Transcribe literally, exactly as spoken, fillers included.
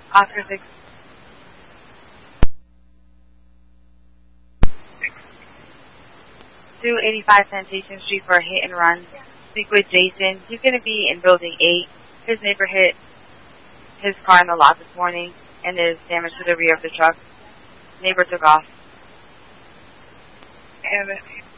Oscar six. two eighty-five Plantation Street for a hit and run. Speak with Jason. He's going to be in building eight. His neighbor hit his car in the lot this morning and is damaged to the rear of the truck. Neighbor took off. Damn it.